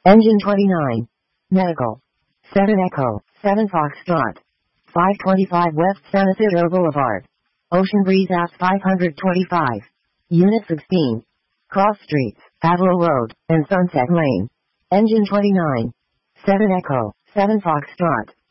Engine 29. Medical. 7 Echo, 7 Foxtrot. 525 West San Isidro Boulevard. Ocean Breeze Ave 525. Unit 16. Cross Streets, Averill Road, and Sunset Lane. Engine 29. 7 Echo, 7 Foxtrot.